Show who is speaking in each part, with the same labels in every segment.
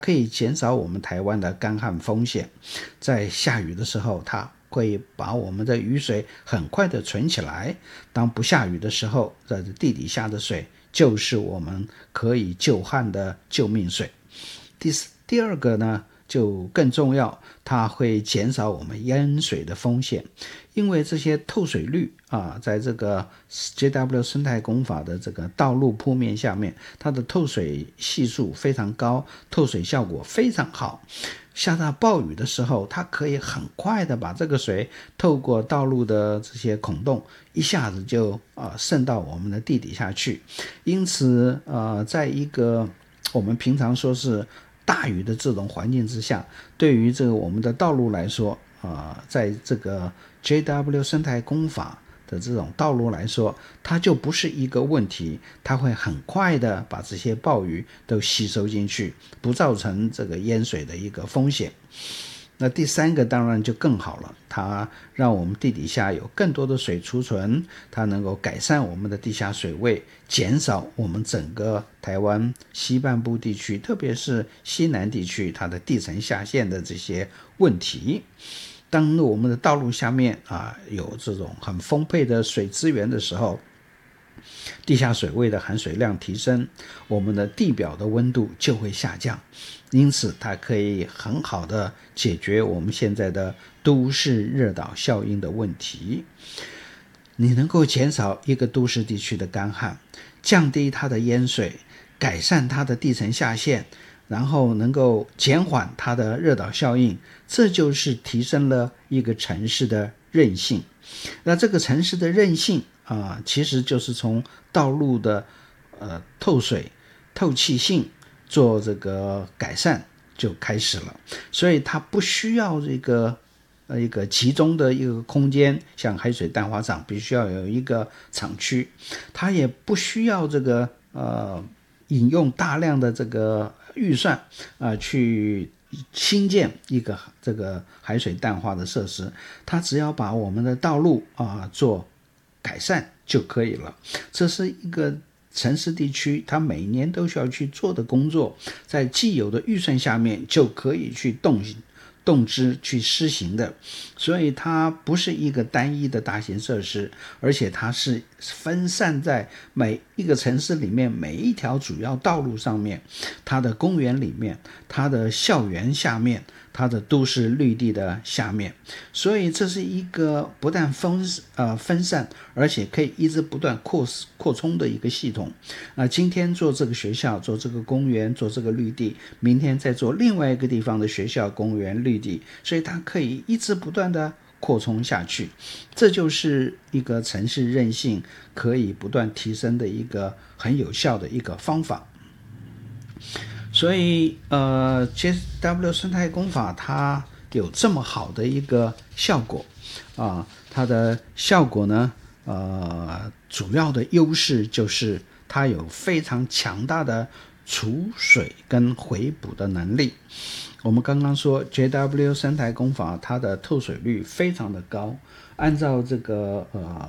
Speaker 1: 可以减少我们台湾的干旱风险。在下雨的时候，它会把我们的雨水很快的存起来，当不下雨的时候，在地底下的水就是我们可以救旱的救命水。第二个呢就更重要，它会减少我们淹水的风险。因为这些透水率在这个 JW 生态工法的这个道路铺面下面，它的透水系数非常高，透水效果非常好。下大暴雨的时候，它可以很快的把这个水透过道路的这些孔洞，一下子就渗到我们的地底下去。因此在一个我们平常说是大雨的这种环境之下，对于这个我们的道路来说在这个 JW 生态工法的这种道路来说，它就不是一个问题，它会很快的把这些暴雨都吸收进去，不造成这个淹水的一个风险。那第三个当然就更好了，它让我们地底下有更多的水储存，它能够改善我们的地下水位，减少我们整个台湾西半部地区，特别是西南地区它的地层下陷的这些问题。当我们的道路下面有这种很丰沛的水资源的时候，地下水位的含水量提升，我们的地表的温度就会下降，因此它可以很好的解决我们现在的都市热岛效应的问题。你能够减少一个都市地区的干旱，降低它的淹水，改善它的地层下陷，然后能够减缓它的热岛效应，这就是提升了一个城市的韧性。那这个城市的韧性其实就是从道路的透水透气性做这个改善就开始了。所以它不需要这个一个集中的一个空间，像海水淡化厂必须要有一个厂区，它也不需要这个引用大量的这个预算去新建一个这个海水淡化的设施，它只要把我们的道路做改善就可以了。这是一个城市地区它每年都需要去做的工作，在既有的预算下面就可以去动之去施行的。所以它不是一个单一的大型设施，而且它是分散在每一个城市里面每一条主要道路上面，它的公园里面，它的校园下面，它的都市绿地的下面。所以这是一个不但分散，而且可以一直不断扩充的一个系统。今天做这个学校，做这个公园，做这个绿地，明天再做另外一个地方的学校、公园、绿地，所以它可以一直不断的扩充下去。这就是一个城市韧性可以不断提升的一个很有效的一个方法。所以JW 生态工法它有这么好的一个效果它的效果呢主要的优势就是它有非常强大的储水跟回补的能力。我们刚刚说 JW 生态工法它的透水率非常的高，按照这个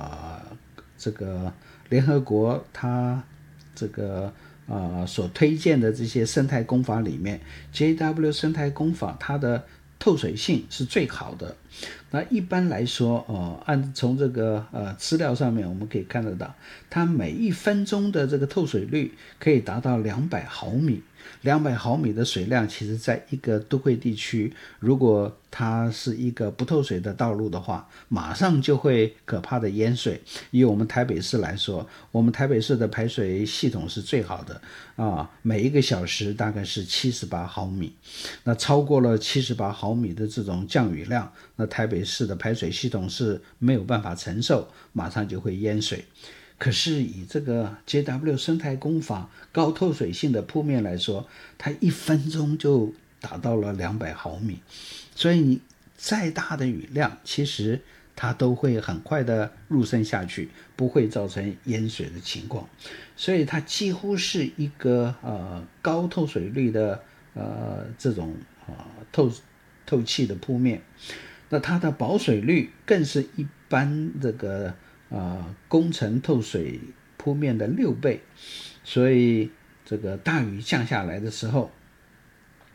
Speaker 1: 联合国它这个所推荐的这些生态工法里面， JW 生态工法它的透水性是最好的。那一般来说从这个资料上面我们可以看得到，它每1分钟的这个透水率可以达到200毫米。200毫米的水量，其实在一个都会地区，如果它是一个不透水的道路的话，马上就会可怕的淹水。以我们台北市来说，我们台北市的排水系统是最好的每1个小时大概是78毫米。那超过了78毫米的这种降雨量，那台北市的排水系统是没有办法承受，马上就会淹水。可是以这个 JW 生态工法高透水性的铺面来说，它1分钟就达到了200毫米。所以你再大的雨量，其实它都会很快的入渗下去，不会造成淹水的情况。所以它几乎是一个高透水率的这种透气的铺面。那它的保水率更是一般这个工程透水铺面的6倍。所以这个大雨降下来的时候，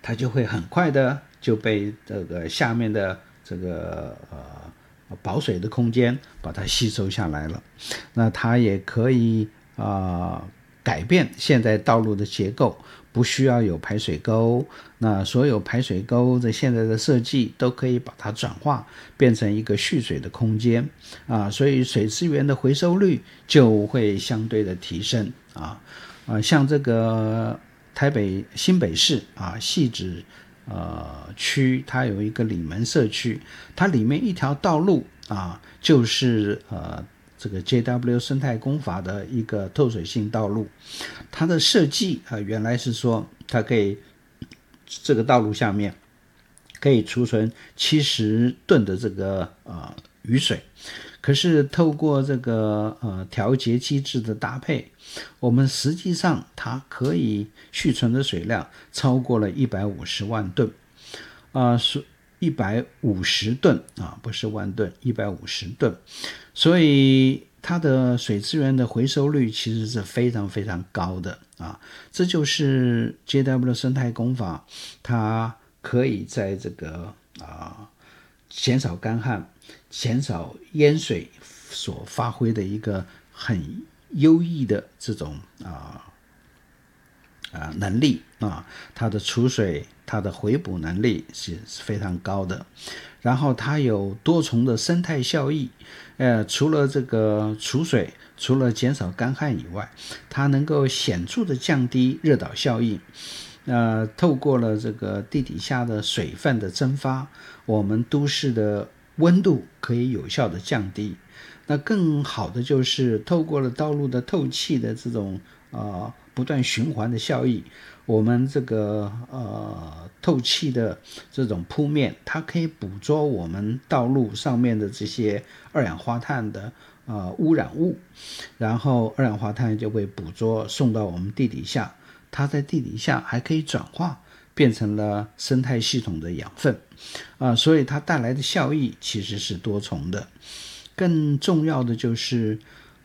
Speaker 1: 它就会很快的就被这个下面的这个保水的空间把它吸收下来了。那它也可以改变现在道路的结构，不需要有排水沟，那所有排水沟的现在的设计都可以把它转化变成一个蓄水的空间所以水资源的回收率就会相对的提升像这个台北新北市汐止区，它有一个里门社区，它里面一条道路就是这个 JW 生态工法的一个透水性道路。它的设计原来是说它可以这个道路下面可以储存70吨的这个雨水，可是透过这个调节机制的搭配，我们实际上它可以蓄存的水量超过了150万吨150吨不是万吨，150吨，所以它的水资源的回收率其实是非常非常高的这就是 JW 生态工法它可以在这个减少干旱、减少淹水所发挥的一个很优异的这种能力它的储水、它的回补能力是非常高的。然后它有多重的生态效益，除了这个储水，除了减少干旱以外，它能够显著的降低热岛效应。透过了这个地底下的水分的蒸发，我们都市的温度可以有效的降低。那更好的就是透过了道路的透气的这种不断循环的效益，我们这个透气的这种铺面，它可以捕捉我们道路上面的这些二氧化碳的污染物，然后二氧化碳就被捕捉送到我们地底下，它在地底下还可以转化变成了生态系统的养分所以它带来的效益其实是多重的。更重要的就是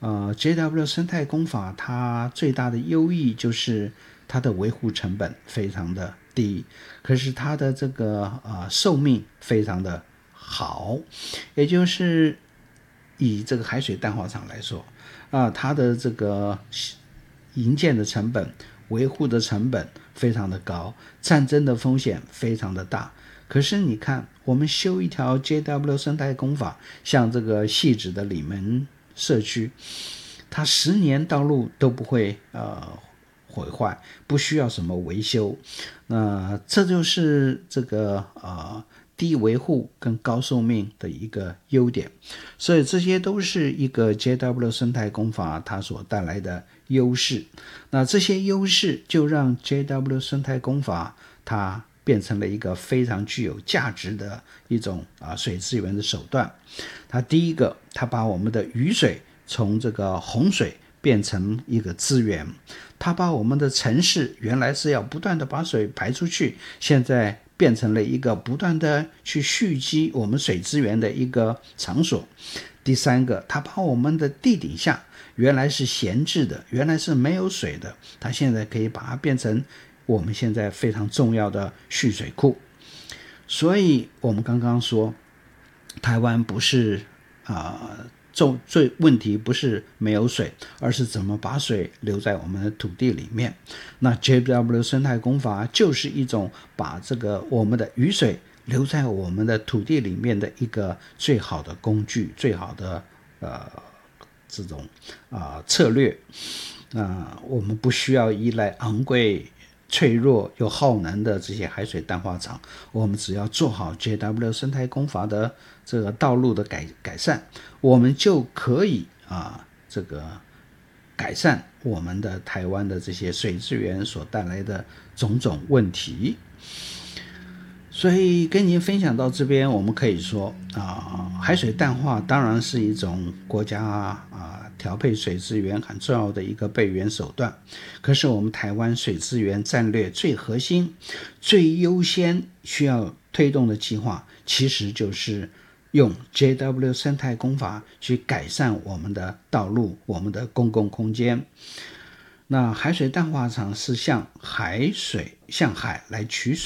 Speaker 1: JW 生态工法它最大的优异就是它的维护成本非常的低，可是它的这个寿命非常的好，也就是以这个海水淡化厂来说它的这个营建的成本、维护的成本非常的高，战争的风险非常的大。可是你看，我们修一条 JW 生态工法，像这个汐止的里门社区，它10年道路都不会毁坏，不需要什么维修。这就是这个低维护跟高寿命的一个优点。所以这些都是一个 JW 生态工法它所带来的优势。那这些优势就让 JW 生态工法它变成了一个非常具有价值的一种水资源的手段。它第一个，它把我们的雨水从这个洪水变成一个资源，它把我们的城市原来是要不断的把水排出去，现在变成了一个不断的去蓄积我们水资源的一个场所。第三个，它把我们的地底下原来是闲置的，原来是没有水的，它现在可以把它变成我们现在非常重要的蓄水库。所以我们刚刚说台湾不是最问题不是没有水，而是怎么把水留在我们的土地里面。那 JW 生态工法就是一种把这个我们的雨水留在我们的土地里面的一个最好的工具，最好的这种策略。我们不需要依赖昂贵、脆弱又耗能的这些海水淡化厂，我们只要做好 JW 生态工法的这个道路的改善，我们就可以这个改善我们的台湾的这些水资源所带来的种种问题。所以跟您分享到这边，我们可以说海水淡化当然是一种国家调配水资源很重要的一个备援手段。可是我们台湾水资源战略最核心、最优先需要推动的计划，其实就是用 JW 生态工法去改善我们的道路、我们的公共空间。那海水淡化厂是向海来取水。